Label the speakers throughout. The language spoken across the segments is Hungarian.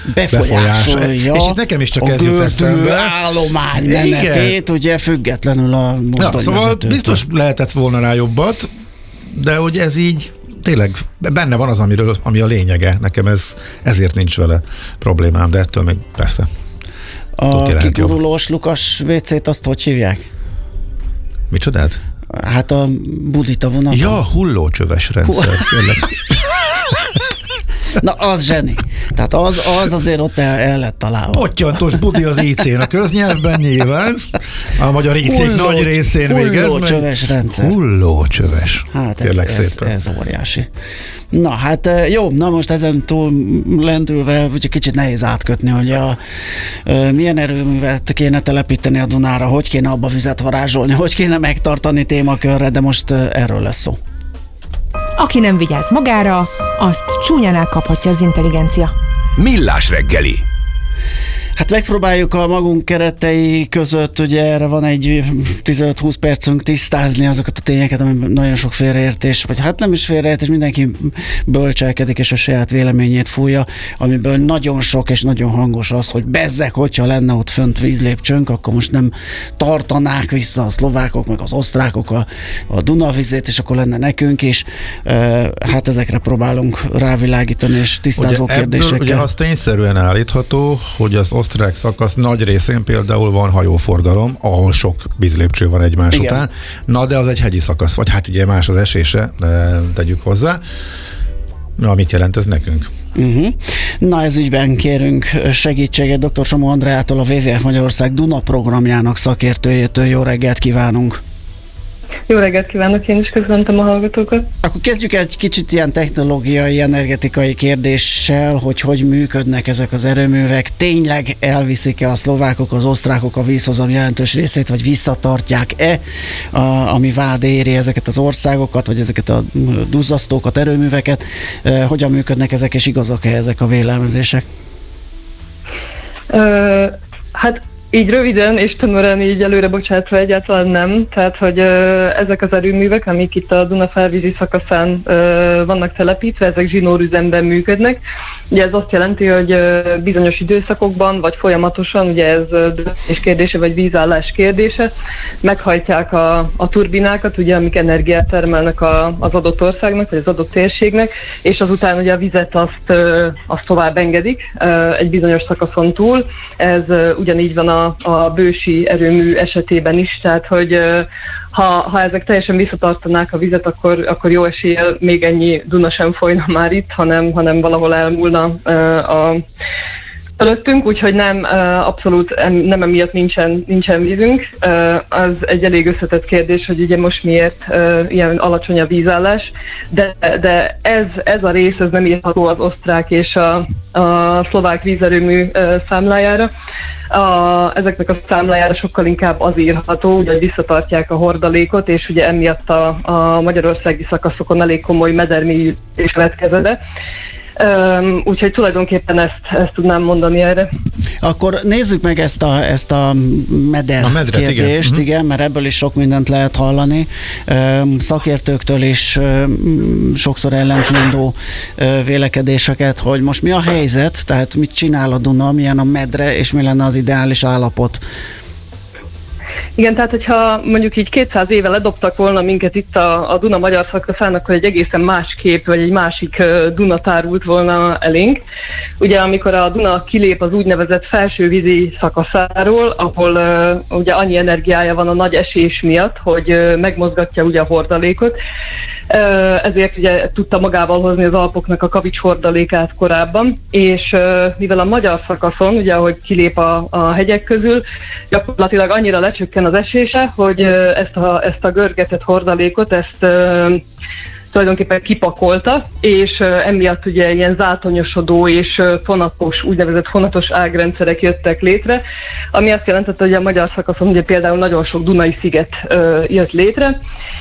Speaker 1: befolyásolja.
Speaker 2: És itt nekem is csak ez jut eszembe.
Speaker 1: Állomány menetét, ugye függetlenül a mozdonyvezetőtől.
Speaker 2: Szóval biztos lehetett volna rá jobbat, de hogy ez így tényleg benne van az, ami a lényege. Nekem ezért nincs vele problémám, de ettől még persze.
Speaker 1: A kigurulós Lukas WC-t azt hogy hívják?
Speaker 2: Micsodát?
Speaker 1: Hát a budita vonaton.
Speaker 2: Ja, hullócsöves rendszer.
Speaker 1: Na, az zseni. Tehát az azért ott el lett találva.
Speaker 2: Pottyantos budi az IC-n a köznyelvben nyilván, a magyar IC-k nagy részén végez.
Speaker 1: Hullócsöves rendszer.
Speaker 2: Hullócsöves.
Speaker 1: Hát ez óriási. Na hát jó, na most ezen túl lendülve ugye kicsit nehéz átkötni, hogy milyen erőművet kéne telepíteni a Dunára, hogy kéne abba vizet varázsolni, hogy kéne megtartani témakörre, de most erről lesz szó.
Speaker 3: Aki nem vigyáz magára, azt csúnyán elkaphatja az intelligencia.
Speaker 4: Millás reggeli.
Speaker 1: Hát megpróbáljuk a magunk keretei között, ugye erre van egy 15-20 percünk tisztázni azokat a tényeket, amiben nagyon sok félreértés, vagy hát nem is félreértés, mindenki bölcselkedik és a saját véleményét fújja, amiből nagyon sok és nagyon hangos az, hogy bezzeg, hogyha lenne ott fönt vízlépcsőnk, akkor most nem tartanák vissza a szlovákok, meg az osztrákok a Dunavizét, és akkor lenne nekünk is. Hát ezekre próbálunk rávilágítani, és tisztázó kérdésekkel.
Speaker 2: Ugye az tényszerűen állítható, hogy az osztrák szakasz nagy részén például van hajóforgalom, ahol sok vízlépcső van egymás után. Na, de az egy hegyi szakasz, vagy hát ugye más az esése, de tegyük hozzá. Na, mit jelent ez nekünk?
Speaker 1: Na, ez ügyben kérünk segítséget dr. Somó Andreától, a WWF Magyarország Duna programjának szakértőjétől. Jó reggelt kívánunk!
Speaker 5: Jó reggelt kívánok, én is köszöntöm a hallgatókat.
Speaker 1: Akkor kezdjük egy kicsit ilyen technológiai, energetikai kérdéssel, hogy működnek ezek az erőművek. Tényleg elviszik-e a szlovákok, az osztrákok a vízhozam jelentős részét, vagy visszatartják-e, ami vád éri ezeket az országokat, vagy ezeket a duzzasztókat, erőműveket? Hogyan működnek ezek, és igazak-e ezek a vélelmezések?
Speaker 5: Hát így röviden és tömören így előre bocsátva egyáltalán nem. Tehát, hogy ezek az erőművek, amik itt a Duna felvízi szakaszán vannak telepítve, ezek zsinórüzemben működnek. Ugye ez azt jelenti, hogy bizonyos időszakokban, vagy folyamatosan, ugye ez döntés kérdése, vagy vízállás kérdése, meghajtják a turbinákat, ugye, amik energiát termelnek az adott országnak, vagy az adott térségnek, és azután ugye a vizet azt tovább engedik egy bizonyos szakaszon túl. Ez ugyanígy van a bősi erőmű esetében is, tehát hogy ha ezek teljesen visszatartanák a vizet, akkor jó eséllyel még ennyi Duna sem folyna már itt, hanem valahol elmúlna előttünk, úgyhogy nem, abszolút nem emiatt nincsen vízünk. Az egy elég összetett kérdés, hogy ugye most miért ilyen alacsony a vízállás, de ez a rész, ez nem írható az osztrák és a szlovák vízerőmű számlájára. Ezeknek a számlájára sokkal inkább az írható, ugye, hogy visszatartják a hordalékot, és ugye emiatt a magyarországi szakaszokon elég komoly medermélyülés következett. Úgyhogy tulajdonképpen ezt tudnám mondani erre.
Speaker 1: Akkor nézzük meg ezt a meder kérdést, igen, mert ebből is sok mindent lehet hallani. Szakértőktől is sokszor ellentmondó vélekedéseket, hogy most mi a helyzet, tehát mit csinál a Duna, milyen a medre, és mi lenne az ideális állapot.
Speaker 5: Igen, tehát hogyha mondjuk így 200 éve ledobtak volna minket itt a Duna magyar szakaszán, akkor egy egészen más kép, vagy egy másik Duna tárult volna elénk. Ugye amikor a Duna kilép az úgynevezett felsővízi szakaszáról, ahol ugye annyi energiája van a nagy esés miatt, hogy megmozgatja ugye a hordalékot, ezért ugye tudta magával hozni az Alpoknak a kavics hordalékát korábban, és mivel a magyar szakaszon, ugye ahogy kilép a hegyek közül, gyakorlatilag annyira lecsökken az esése, hogy ezt a görgetett hordalékot, tulajdonképpen kipakolta, és emiatt ugye ilyen zátonyosodó és fonatos, úgynevezett fonatos ágrendszerek jöttek létre, ami azt jelentette, hogy a magyar szakaszon ugye például nagyon sok Dunai sziget jött létre,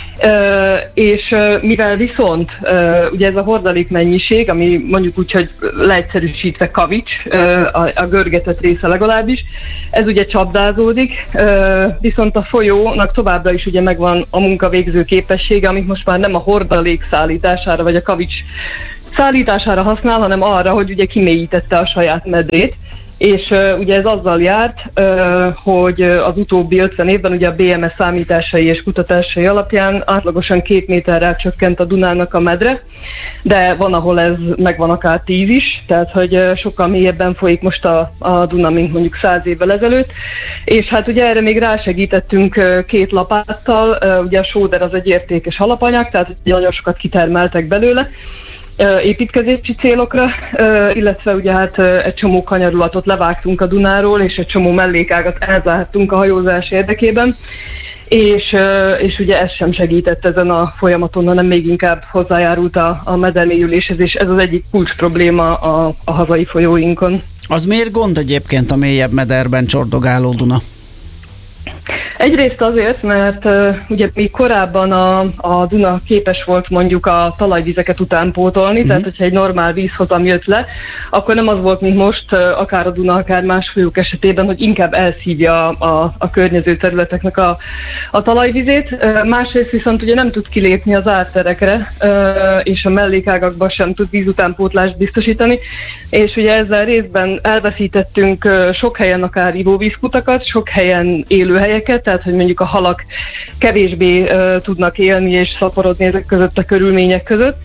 Speaker 5: és mivel viszont ugye ez a hordalék mennyiség, ami mondjuk úgy, hogy leegyszerűsítve kavics, a görgetett része legalábbis, ez ugye csapdázódik, viszont a folyónak továbbra is ugye megvan a munkavégző képessége, amit most már nem a hordalék szállítására, vagy a kavics szállítására használ, hanem arra, hogy ugye kimélyítette a saját medrét. És ugye ez azzal járt, hogy az utóbbi 50 évben ugye a BMS számításai és kutatásai alapján átlagosan 2 méterrel csökkent a Dunának a medre, de van, ahol ez megvan akár 10 is, tehát hogy sokkal mélyebben folyik most a Duna, mint mondjuk 100 évvel ezelőtt. És hát ugye erre még rásegítettünk 2 lapáttal, ugye a sóder az egy értékes alapanyag, tehát ugye nagyon sokat kitermeltek belőle, építkezési célokra, illetve ugye hát egy csomó kanyarulatot levágtunk a Dunáról, és egy csomó mellékágat elzártunk a hajózás érdekében, és ugye ez sem segített ezen a folyamaton, hanem még inkább hozzájárult a medermélyüléshez, és ez az egyik kulcs probléma a hazai folyóinkon.
Speaker 1: Az miért gond egyébként a mélyebb mederben csordogáló Duna?
Speaker 5: Egyrészt azért, mert ugye még korábban a Duna képes volt mondjuk a talajvizeket utánpótolni, tehát hogyha egy normál vízhozam jött le, akkor nem az volt, mint most, akár a Duna, akár más folyók esetében, hogy inkább elszívja a környező területeknek a talajvizét. Másrészt viszont ugye nem tud kilépni az árterekre, és a mellékágakban sem tud vízutánpótlást biztosítani, és ugye ezzel részben elveszítettünk sok helyen akár ivóvízkutakat, sok helyen élőhelyeket, tehát hogy mondjuk a halak kevésbé tudnak élni és szaporodni ezek között a körülmények között.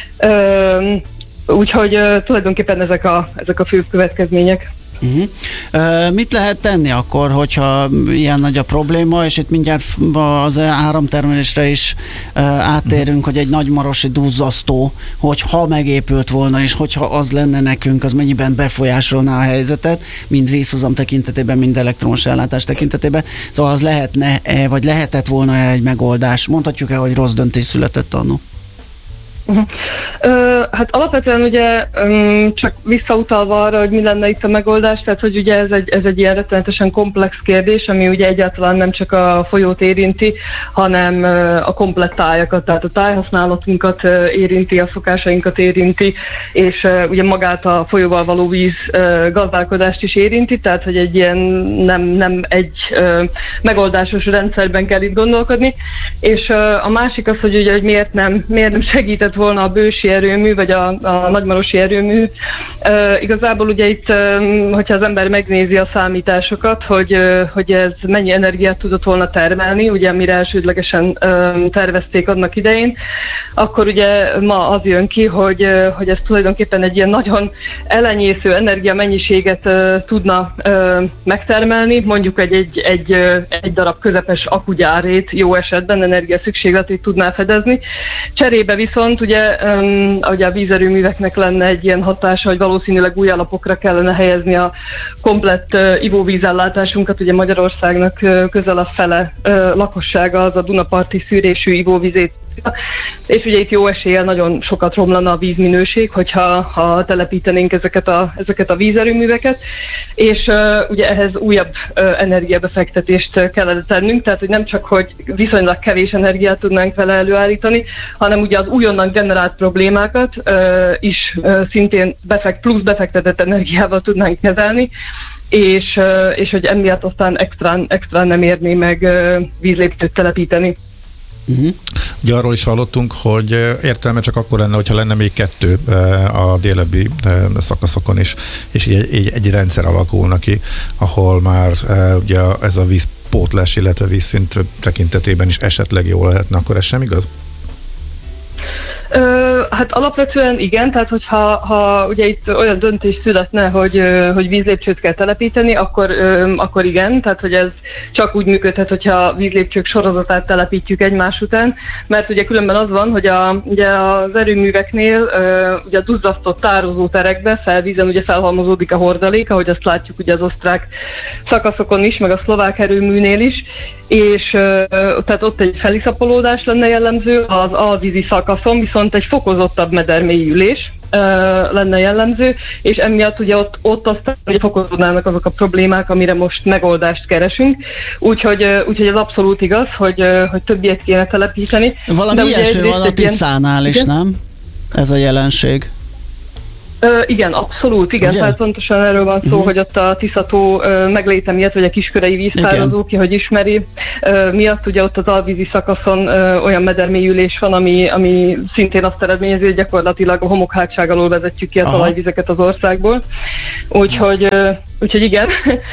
Speaker 5: Úgyhogy tulajdonképpen ezek a fő következmények.
Speaker 1: Mit lehet tenni akkor, hogyha ilyen nagy a probléma, és itt mindjárt az áramtermelésre is áttérünk, hogy egy nagymarosi duzzasztó, hogyha megépült volna, és hogyha az lenne nekünk, az mennyiben befolyásolná a helyzetet, mind vízhozam tekintetében, mind elektromos ellátás tekintetében. Szóval az lehetne, vagy lehetett volna egy megoldás? Mondhatjuk-e, hogy rossz döntés született annó?
Speaker 5: Hát alapvetően ugye csak visszautalva arra, hogy mi lenne itt a megoldás, tehát hogy ugye ez egy ilyen rettenetesen komplex kérdés, ami ugye egyáltalán nem csak a folyót érinti, hanem a komplett tájakat, tehát a tájhasználatunkat érinti, a szokásainkat érinti, és ugye magát a folyóval való víz gazdálkodást is érinti, tehát hogy egy ilyen nem egy megoldásos rendszerben kell itt gondolkodni, és a másik az, hogy ugye hogy miért nem segített volna a bősi erőmű, vagy a nagymarosi erőmű. Igazából ugye itt, hogyha az ember megnézi a számításokat, hogy ez mennyi energiát tudott volna termelni, ugye mire elsődlegesen tervezték annak idején, akkor ugye ma az jön ki, hogy ez tulajdonképpen egy ilyen nagyon elenyésző energiamennyiséget tudna megtermelni, ugye egy darab közepes akugyárét jó esetben energiaszükségletét tudná fedezni. Cserébe viszont ugye a vízerőműveknek lenne egy ilyen hatása, hogy valószínűleg új alapokra kellene helyezni a komplett ivóvízellátásunkat. Ugye Magyarországnak közel a fele lakossága az a dunaparti szűrésű ivóvizét, és ugye itt jó eséllyel nagyon sokat romlana a vízminőség, hogyha telepítenénk ezeket a vízerőműveket, és ugye ehhez újabb energiabefektetést kellene tennünk, tehát hogy nem csak, hogy viszonylag kevés energiát tudnánk vele előállítani, hanem ugye az újonnan generált problémákat is szintén plusz befektetett energiával tudnánk kezelni, és hogy emiatt aztán extrán nem érné meg vízlépcsőt telepíteni.
Speaker 2: Ugye arról is hallottunk, hogy értelme csak akkor lenne, hogyha lenne még 2 a délebbi szakaszokon is, és így egy rendszer alakulna ki, ahol már ugye ez a vízpótlás, illetve vízszint tekintetében is esetleg jó lehetne, akkor ez sem igaz?
Speaker 5: Hát alapvetően igen, tehát hogyha ugye itt olyan döntés születne, hogy vízlépcsőt kell telepíteni, akkor igen, tehát hogy ez csak úgy működhet, hogyha vízlépcsők sorozatát telepítjük egymás után, mert ugye különben az van, hogy ugye az erőműveknél ugye a duzzasztott tározóterekbe felvízen ugye felhalmozódik a hordalék, ahogy azt látjuk ugye az osztrák szakaszokon is, meg a szlovák erőműnél is, és tehát ott egy feliszapolódás lenne jellemző az alvízi szakaszon, viszont egy fokozottabb medermélyülés lenne jellemző, és emiatt ugye ott aztán fokozódnának azok a problémák, amire most megoldást keresünk. Úgyhogy ez abszolút igaz, hogy több ilyet kéne telepíteni.
Speaker 1: Valami ilyesmi van a Tiszánál is, nem? Ez a jelenség.
Speaker 5: Igen, abszolút, igen.
Speaker 1: Ugye?
Speaker 5: Tehát pontosan erről van szó, hogy ott a Tisza-tó megléte miatt, vagy a kiskörei víztározó, ki hogy ismeri, miatt ugye ott az alvízi szakaszon olyan medermélyülés van, ami szintén azt eredményezi, hogy gyakorlatilag a homokhátság alól vezetjük ki a talajvizeket az országból. Úgyhogy igen.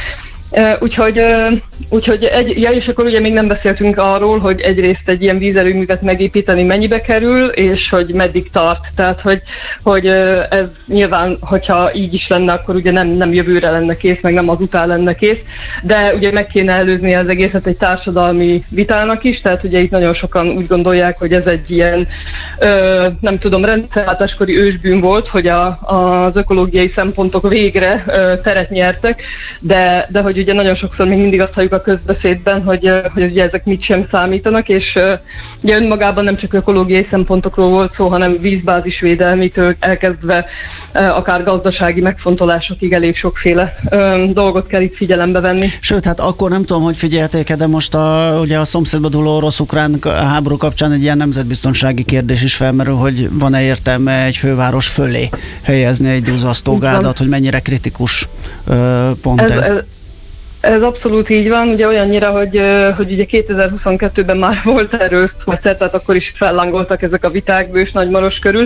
Speaker 5: Úgyhogy és akkor ugye még nem beszéltünk arról, hogy egyrészt egy ilyen vízerőművet megépíteni mennyibe kerül, és hogy meddig tart. Tehát, hogy ez nyilván, hogyha így is lenne, akkor ugye nem jövőre lenne kész, meg nem azután lenne kész, de ugye meg kéne előzni az egészet egy társadalmi vitának is, tehát ugye itt nagyon sokan úgy gondolják, hogy ez egy ilyen, nem tudom, rendszerváltáskori ősbűn volt, hogy az ökológiai szempontok végre teret nyertek, de hogy ugye nagyon sokszor még mindig azt halljuk a közbeszédben, hogy ugye ezek mit sem számítanak, és ugye önmagában nem csak ökológiai szempontokról volt szó, hanem vízbázisvédelmitől elkezdve akár gazdasági megfontolásokig elég sokféle dolgot kell itt figyelembe venni.
Speaker 1: Sőt, hát akkor nem tudom, hogy figyelték, de most ugye a szomszédba dúló orosz-ukrán háború kapcsán egy ilyen nemzetbiztonsági kérdés is felmerül, hogy van-e értelme egy főváros fölé helyezni egy duzzasztógádat, hogy mennyire kritikus pont ez.
Speaker 5: Ez abszolút így van, ugye olyannyira, hogy ugye 2022-ben már volt erről szó, tehát akkor is fellángoltak ezek a viták Bős Nagymaros körül,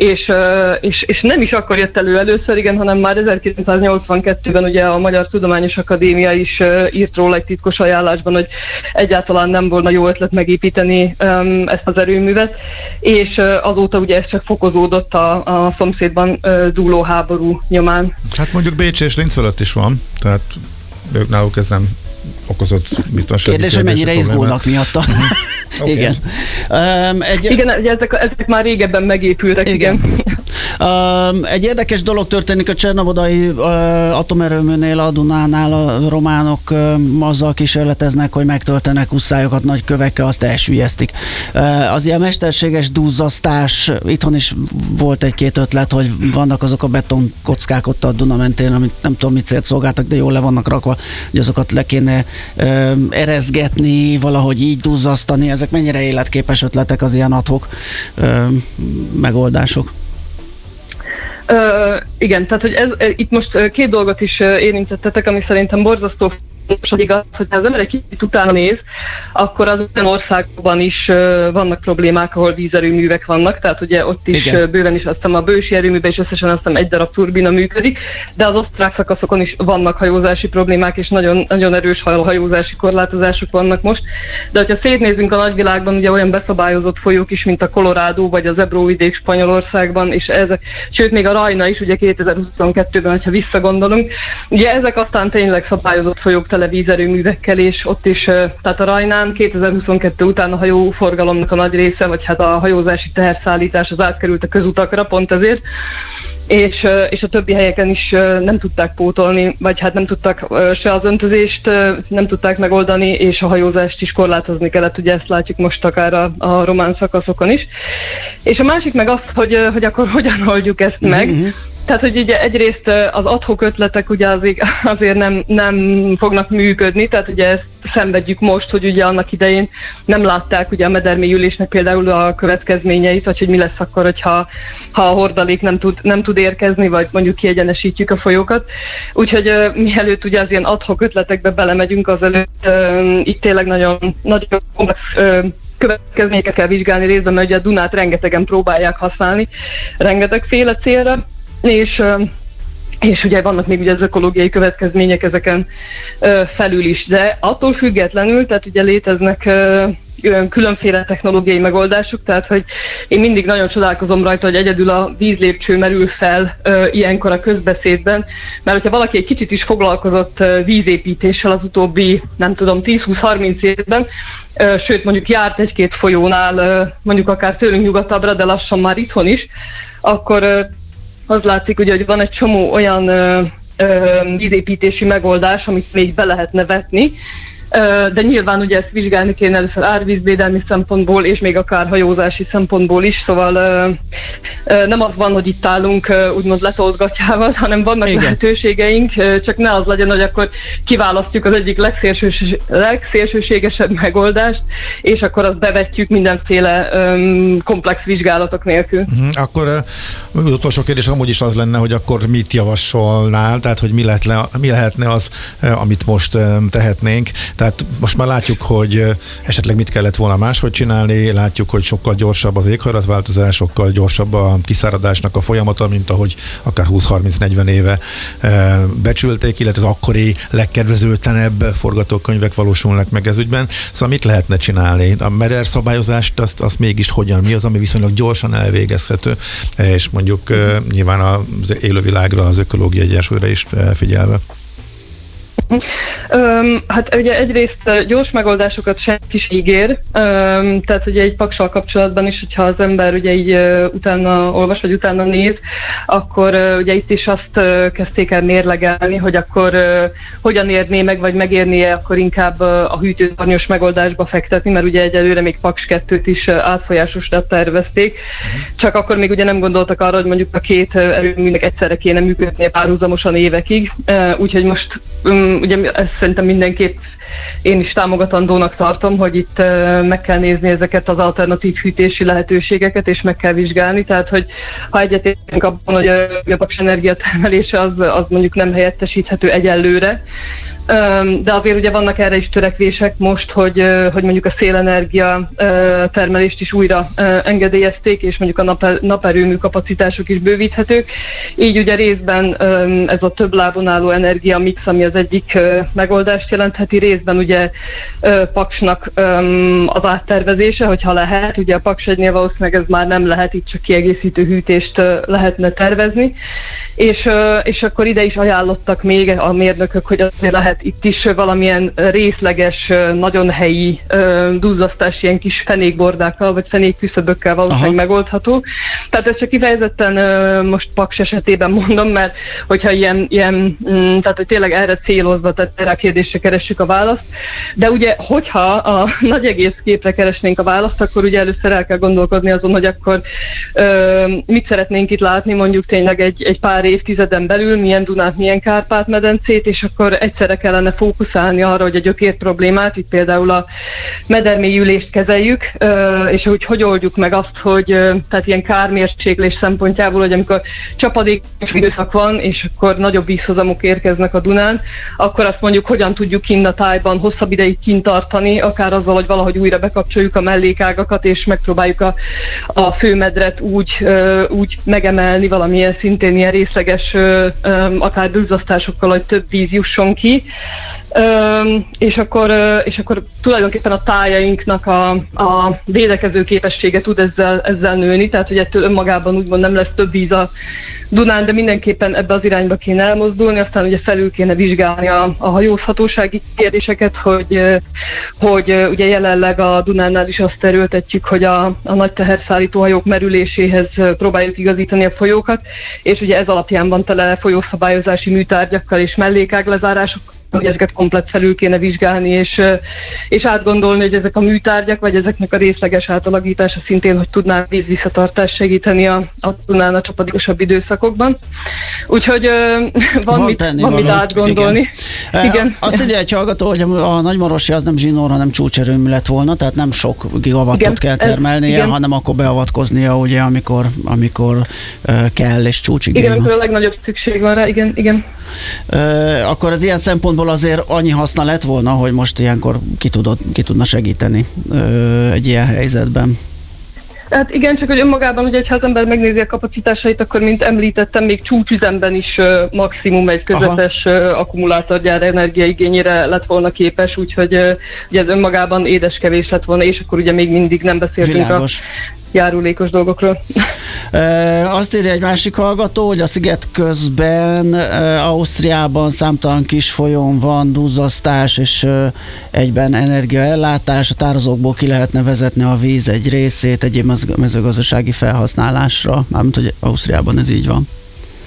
Speaker 5: és nem is akkor jött először, igen, hanem már 1982-ben ugye a Magyar Tudományos Akadémia is írt róla egy titkos ajánlásban, hogy egyáltalán nem volna jó ötlet megépíteni ezt az erőművet, és azóta ugye ez csak fokozódott a szomszédban dúló háború nyomán.
Speaker 2: Hát mondjuk Bécs és Linz fölött is van, tehát ők náluk ez nem okozott biztonsági
Speaker 1: kérdés, hogy mennyire izgulnak miatta.
Speaker 2: Okay.
Speaker 1: Igen.
Speaker 5: Igen, ugye ezek már régebben megépültek, igen.
Speaker 1: Egy érdekes dolog történik a Csernovodai atomerőműnél, a Dunánál. A románok azzal kísérleteznek, hogy megtöltenek uszályokat nagy kövekkel, azt elsüllyesztik. Az ilyen mesterséges duzzasztás, itthon is volt egy-két ötlet, hogy vannak azok a betonkockák ott a Duna mentén, amit nem tudom mit célt szolgáltak, de jól le vannak rakva, hogy azokat le kéne erezgetni, valahogy így duzzasztani. Ezek mennyire életképes ötletek, az ilyen ad-hoc megoldások?
Speaker 5: Igen, tehát hogy itt most két dolgot is érintettetek, ami szerintem borzasztó fontos, hogy igaz, hogy az ember egy kicsit utána néz, akkor az olyan országban is vannak problémák, ahol vízerőművek vannak, tehát ugye ott is bőven is azt hiszem a bősi erőműben is összesen azt hiszem egy darab turbina működik, de az osztrák szakaszokon is vannak hajózási problémák, és nagyon, nagyon erős hajózási korlátozások vannak most. De hogyha szétnézünk a nagyvilágban, ugye olyan beszabályozott folyók is, mint a Colorado vagy az Ebro-vidék Spanyolországban, és ezek, sőt még a Rajna is, ugye 2022-ben, hogyha visszagondolunk, ugye ezek aztán tényleg szabályozott folyók tele vízerőművekkel, és ott is, tehát a Rajnán 2022 után a hajóforgalomnak a nagy része, vagy hát a hajózási teherszállítás az átkerült a közutakra, pont ezért, és a többi helyeken is nem tudták pótolni, vagy hát nem tudtak se az öntözést nem tudták megoldani, és a hajózást is korlátozni kellett, ugye ezt látjuk most akár a román szakaszokon is. És a másik meg az, hogy akkor hogyan oldjuk ezt meg. Tehát, hogy ugye egyrészt az ad-hoc ötletek ugye azért nem fognak működni, tehát ugye ezt szenvedjük most, hogy ugye annak idején nem látták ugye a medermélyülésnek például a következményeit, vagy hogy mi lesz akkor, hogyha a hordalék nem tud érkezni, vagy mondjuk kiegyenesítjük a folyókat. Úgyhogy mielőtt ugye az ilyen ad-hoc ötletekbe belemegyünk, azelőtt itt tényleg nagyon komplex következményeket kell vizsgálni részben, mert ugye a Dunát rengetegen próbálják használni, rengetegféle célra, és ugye vannak még ugye az ökológiai következmények ezeken felül is, de attól függetlenül, tehát ugye léteznek különféle technológiai megoldások, tehát hogy én mindig nagyon csodálkozom rajta, hogy egyedül a vízlépcső merül fel ilyenkor a közbeszédben, mert hogyha valaki egy kicsit is foglalkozott vízépítéssel az utóbbi, nem tudom, 10-20-30 évben, sőt mondjuk járt egy-két folyónál, mondjuk akár tőlünk nyugatabbra, de lassan már itthon is, akkor az látszik, ugye, hogy van egy csomó olyan vízépítési megoldás, amit még be lehetne vetni, De nyilván ugye ezt vizsgálni kéne először árvízvédelmi szempontból, és még akár hajózási szempontból is, szóval nem az van, hogy itt állunk úgymond letolzgatjával, hanem vannak lehetőségeink, csak ne az legyen, hogy akkor kiválasztjuk az egyik legszélsőségesebb megoldást, és akkor azt bevetjük mindenféle komplex vizsgálatok nélkül.
Speaker 2: Akkor az utolsó kérdés amúgy is az lenne, hogy akkor mit javasolnál, tehát hogy mi lehetne az, amit most tehetnénk. Tehát most már látjuk, hogy esetleg mit kellett volna máshogy csinálni, látjuk, hogy sokkal gyorsabb az éghajlatváltozás, sokkal gyorsabb a kiszáradásnak a folyamata, mint ahogy akár 20-30-40 éve becsülték, illetve az akkori legkedvezőtlenebb forgatókönyvek valósulnak meg ez ügyben. Szóval mit lehetne csinálni? A mederszabályozást azt mégis hogyan? Mi az, ami viszonylag gyorsan elvégezhető, és mondjuk nyilván az élővilágra, az ökológiai egyensúlyra is figyelve?
Speaker 5: Hát ugye egyrészt gyors megoldásokat senki is ígér, tehát ugye egy paksal kapcsolatban is, hogyha az ember ugye így utána olvas, vagy utána néz, akkor ugye itt is azt kezdték el mérlegelni, hogy akkor hogyan érné meg, vagy megérnie akkor inkább a hűtőtornyos megoldásba fektetni, mert ugye egyelőre még Paks 2-t is átfolyásosra tervezték, csak akkor még ugye nem gondoltak arra, hogy mondjuk a két erőműnek egyszerre kéne működnie párhuzamosan évekig, úgyhogy most ugye ezt szerintem mindenképp én is támogatandónak tartom, hogy itt meg kell nézni ezeket az alternatív hűtési lehetőségeket, és meg kell vizsgálni, tehát hogy ha egyetértünk abban, hogy a Paks energiatermelése az mondjuk nem helyettesíthető egyelőre, de azért ugye vannak erre is törekvések most, hogy mondjuk a szélenergia termelést is újra engedélyezték, és mondjuk a naperőmű kapacitások is bővíthetők. Így ugye részben ez a több lábon álló energiamix, ami az egyik megoldást jelentheti, részben ugye Paksnak az áttervezése, hogyha lehet, ugye a Paks 1-nél valószínűleg ez már nem lehet, itt csak kiegészítő hűtést lehetne tervezni, és akkor ide is ajánlottak még a mérnökök, hogy azért lehet itt is valamilyen részleges, nagyon helyi duzzasztás ilyen kis fenékbordákkal, vagy fenékküszöbökkel valószínűleg megoldható. Tehát ez csak kifejezetten most Paks esetében mondom, mert hogyha tehát hogy tényleg erre célozva, tehát erre a kérdésre keressük a választ. De ugye, hogyha a nagy egész képre keresnénk a választ, akkor ugye először el kell gondolkodni azon, hogy akkor mit szeretnénk itt látni, mondjuk tényleg egy pár évtizeden belül, milyen Dunát, milyen Kárpát-medencét, és akkor egyszerre kellene fókuszálni arra, hogy a gyökér problémát, itt például a medermélyülést kezeljük, és hogy oldjuk meg azt, hogy tehát ilyen kármérséklés szempontjából, hogy amikor csapadékos időszak van, és akkor nagyobb vízhozamok érkeznek a Dunán, akkor azt mondjuk, hogyan tudjuk kint a tájban hosszabb ideig kint tartani, akár azzal, hogy valahogy újra bekapcsoljuk a mellékágakat, és megpróbáljuk a főmedret úgy megemelni valamilyen szintén ilyen részleges, akár duzzasztásokkal, hogy több víz jusson ki. És akkor tulajdonképpen a tájainknak a védekező képessége tud ezzel nőni, tehát hogy ettől önmagában úgymond nem lesz több víz a Dunán, de mindenképpen ebbe az irányba kéne elmozdulni, aztán ugye felül kéne vizsgálni a hajózhatósági kérdéseket, hogy ugye jelenleg a Dunánál is azt erőltetjük, hogy a nagy teherszállító hajók merüléséhez próbáljuk igazítani a folyókat, és ugye ez alapján van tele folyószabályozási műtárgyakkal és mellékáglezárásokkal, hogy ezeket komplett felül kéne vizsgálni, és átgondolni, hogy ezek a műtárgyak, vagy ezeknek a részleges átalakítása szintén, hogy tudná vízvisszatartást segíteni a Dunán a csapadékosabb időszakokban. Úgyhogy van mit átgondolni.
Speaker 1: Igen. Azt ide egy hallgató, hogy a Nagymarosi az nem zsinór, hanem csúcserőmű lett volna, tehát nem sok gigawattot kell termelnie, hanem akkor beavatkoznia, ugye, amikor kell, és csúcsigény.
Speaker 5: Igen, amikor a legnagyobb szükség van rá, igen.
Speaker 1: Akkor az ilyen szempontból azért annyi haszna lett volna, hogy most ilyenkor ki tudna segíteni egy ilyen helyzetben.
Speaker 5: Hát igen, csak hogy önmagában, ugye, ha az ember megnézi a kapacitásait, akkor, mint említettem, még csúcsüzemben is maximum egy közepes akkumulátorgyár energiaigényére lett volna képes, úgyhogy ugye ez önmagában édeskevés lett volna, és akkor ugye még mindig nem beszéltünk a járulékos dolgokról.
Speaker 1: Azt írja egy másik hallgató, hogy a sziget közben Ausztriában számtalan kis folyón van duzzasztás és egyben energiaellátás, a tározókból ki lehetne vezetni a víz egy részét egyéb mezőgazdasági felhasználásra, mármint hogy Ausztriában ez így van.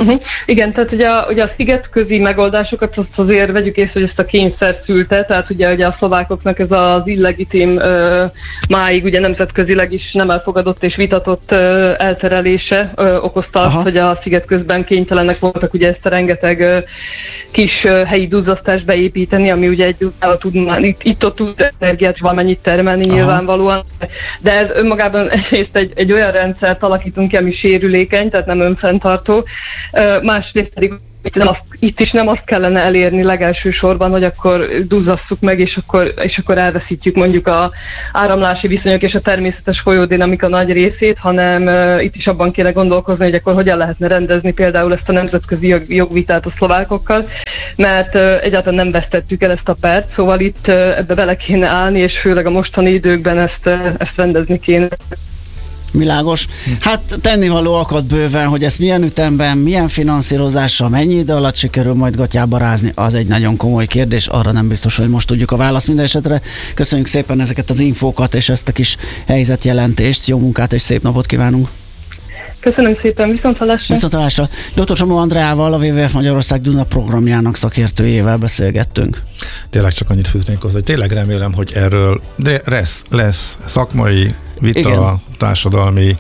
Speaker 5: Igen, tehát ugye a szigetközi megoldásokat azt azért vegyük észre, hogy ezt a kényszer szülte, tehát ugye a szlovákoknak ez az illegitim, máig ugye nemzetközileg is nem elfogadott és vitatott elterelése okozta azt, hogy a szigetközben kénytelenek voltak ugye ezt a rengeteg kis helyi duzzasztást beépíteni, ami ugye itt-ott tud energiát valamennyit termelni nyilvánvalóan, de ez önmagában egyrészt egy olyan rendszert alakítunk ki, ami sérülékeny, tehát nem önfenntartó, másrészt pedig itt is nem azt kellene elérni legelső sorban, hogy akkor duzzasszuk meg, és akkor elveszítjük mondjuk a áramlási viszonyok és a természetes folyódinamika nagy részét, hanem itt is abban kéne gondolkozni, hogy akkor hogyan lehetne rendezni például ezt a nemzetközi jogvitát a szlovákokkal, mert egyáltalán nem vesztettük el ezt a pert, szóval itt ebbe bele kéne állni, és főleg a mostani időkben ezt rendezni kéne.
Speaker 1: Világos. Hát tennivaló akad bőven, hogy ezt milyen ütemben, milyen finanszírozással, mennyi idő alatt sikerül majd gatyába rázni, az egy nagyon komoly kérdés, arra nem biztos, hogy most tudjuk a választ. Minden esetre köszönjük szépen ezeket az infókat és ezt a kis helyzetjelentést, jó munkát és szép napot kívánunk!
Speaker 5: Köszönöm szépen, viszonthallásra!
Speaker 1: Viszonthallásra! Dr. Somó Andreával, a WWF Magyarország Duna programjának szakértőjével beszélgettünk.
Speaker 2: Tényleg csak annyit fűznék hozzá, hogy tényleg remélem, hogy erről lesz szakmai vita, igen, társadalmi,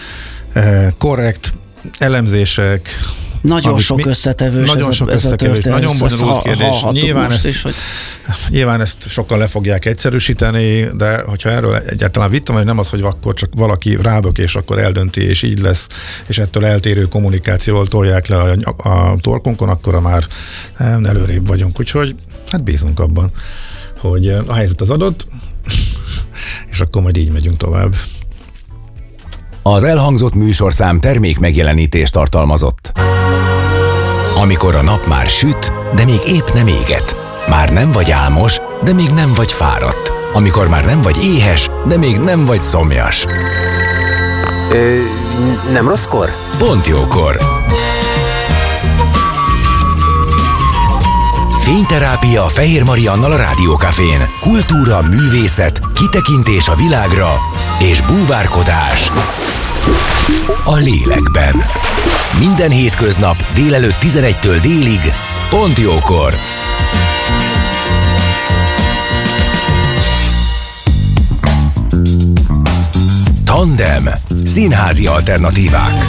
Speaker 2: korrekt elemzések.
Speaker 1: Nagyon sok összetevős,
Speaker 2: nagyon bonyolult kérdés. Nyilván ezt sokan le fogják egyszerűsíteni, de hogyha erről egyáltalán vita, vagy nem az, hogy akkor csak valaki rábök, és akkor eldönti, és így lesz, és ettől eltérő kommunikációval tolják le a torkunkon, akkor már előrébb vagyunk. Úgyhogy hát bízunk abban, hogy a helyzet az adott, és akkor majd így megyünk tovább.
Speaker 4: Az elhangzott műsorszám termék megjelenítést tartalmazott. Amikor a nap már süt, de még épp nem éget. Már nem vagy álmos, de még nem vagy fáradt. Amikor már nem vagy éhes, de még nem vagy szomjas.
Speaker 6: Nem rosszkor?
Speaker 4: Pont jókor. Fényterápia Fehér Mariannal a Rádiókafén. Kultúra, művészet, kitekintés a világra és búvárkodás a lélekben. Minden hétköznap délelőtt 11-től délig, pont jókor. Tandem. Színházi alternatívák.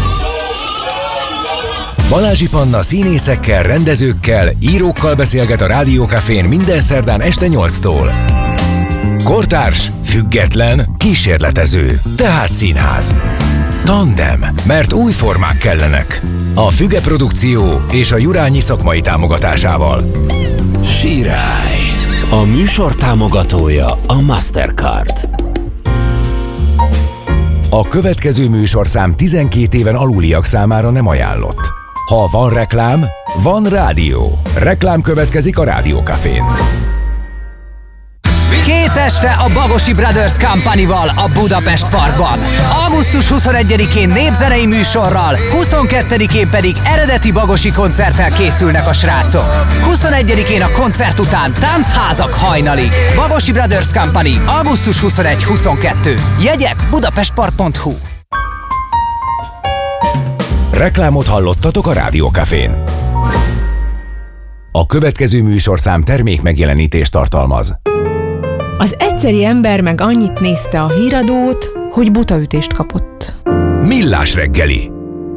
Speaker 4: Balázsi Panna színészekkel, rendezőkkel, írókkal beszélget a Rádiókafén minden szerdán este 8-tól. Kortárs, független, kísérletező, tehát színház. Tandem, mert új formák kellenek. A Füge Produkció és a Jurányi szakmai támogatásával.
Speaker 6: Sirály. A műsor támogatója a Mastercard.
Speaker 4: A következő műsorszám 12 éven aluliak számára nem ajánlott. Ha van reklám, van rádió. Reklám következik a Rádiókafén.
Speaker 7: Két este a Bagosi Brothers Company-val a Budapest Parkban. Augusztus 21-én népzenei műsorral, 22-én pedig eredeti bagosi koncerttel készülnek a srácok. 21-én a koncert után táncházak hajnalig. Bagosi Brothers Company, augusztus 21-22. Jegyek budapestpark.hu.
Speaker 4: Reklámot hallottatok a Rádiókafén. A következő műsorszám termék megjelenítést tartalmaz.
Speaker 3: Az egyszeri ember meg annyit nézte a híradót, hogy butaütést kapott.
Speaker 4: Millás reggeli.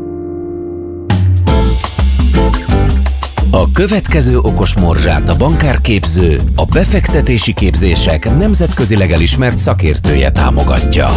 Speaker 6: A következő okos morzsát a bankárképző, a befektetési képzések nemzetközileg elismert szakértője támogatja.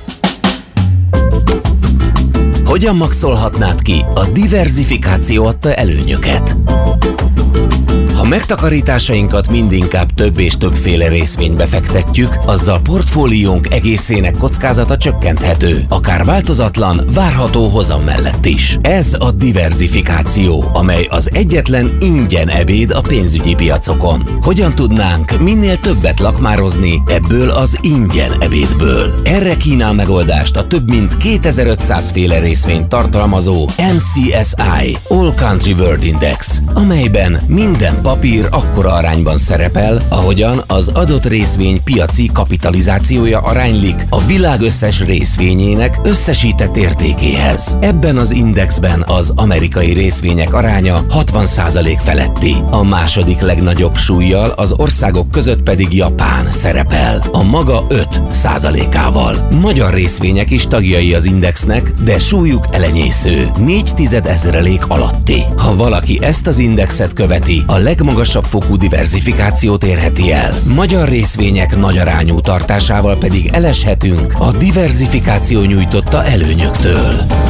Speaker 6: Hogyan maxolhatnád ki? A diverzifikáció adta előnyöket. Ha megtakarításainkat mindinkább több és többféle részvénybe fektetjük, azzal portfóliónk egészének kockázata csökkenthető, akár változatlan, várható hozam mellett is. Ez a diverzifikáció, amely az egyetlen ingyen ebéd a pénzügyi piacokon. Hogyan tudnánk minél többet lakmározni ebből az ingyen ebédből? Erre kínál megoldást a több mint 2500 féle részvényt tartalmazó MSCI All Country World Index, amelyben minden papír akkora arányban szerepel, ahogyan az adott részvény piaci kapitalizációja aránylik a világ összes részvényének összesített értékéhez. Ebben az indexben az amerikai részvények aránya 60% feletti. A második legnagyobb súllyal az országok között pedig Japán szerepel, a maga 5%-ával. Magyar részvények is tagjai az indexnek, de súlyuk elenyésző, 0,4% alatti. Ha valaki ezt az indexet követi, a legmagasabb fokú diverzifikációt érheti el. Magyar részvények nagy arányú tartásával pedig eleshetünk a diverzifikáció nyújtotta előnyöktől.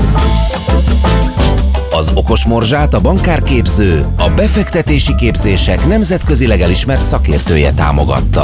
Speaker 6: Az Okos Morzsát a Bankárképző, a befektetési képzések nemzetközileg elismert szakértője támogatta.